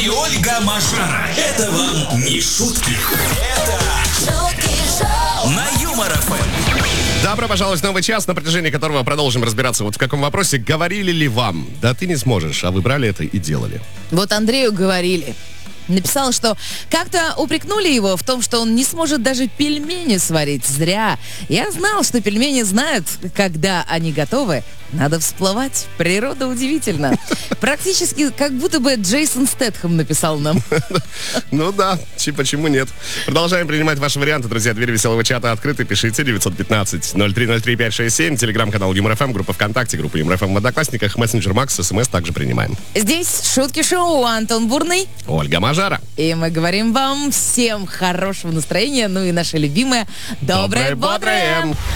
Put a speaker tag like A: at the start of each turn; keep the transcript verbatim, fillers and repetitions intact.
A: и Ольга Мажара. Это вам не шутки. Это шутки шоу на Юмор ФМ.
B: Добро пожаловать в новый час, на протяжении которого продолжим разбираться вот в каком вопросе. Говорили ли вам? Да ты не сможешь, а вы брали это и делали.
C: Вот Андрею говорили. Написал, что как-то упрекнули его в том, что он не сможет даже пельмени сварить. Зря. Я знал, что пельмени знают, когда они готовы. Надо всплывать. Природа удивительна. Практически как будто бы Джейсон Стэтхэм написал нам.
B: Ну да, почему нет? Продолжаем принимать ваши варианты, друзья. Двери веселого чата открыты. Пишите девять один пять ноль три ноль три пять шесть семь. Телеграм-канал Юмор ФМ, группа ВКонтакте, группа Юмор ФМ в Одноклассниках, мессенджер Макс, СМС также принимаем.
C: Здесь шутки шоу. Антон Бурный.
B: Ольга Мажара.
C: И мы говорим вам всем хорошего настроения. Ну и наше любимое доброе,
B: Доброе, бодрое.
C: бодрое.